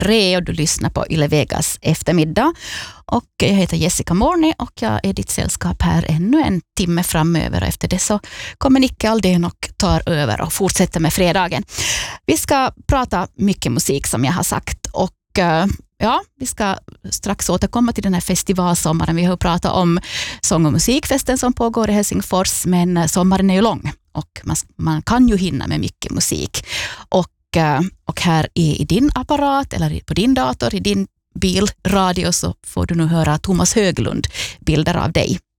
3 och du lyssnar på Yle Vegas eftermiddag. Och jag heter Jessica Morni och jag är ditt sällskap här ännu en timme framöver. Efter det så kommer Nicke Aldén och tar över och fortsätter med fredagen. Vi ska prata mycket musik som jag har sagt och ja, vi ska strax återkomma till den här festivalsommaren. Vi har pratat om sång- och musikfesten som pågår i Helsingfors, men sommaren är ju lång och man kan ju hinna med mycket musik. Och här i din apparat eller på din dator, i din bilradio så får du nu höra Thomas Höglund, bilder av dig.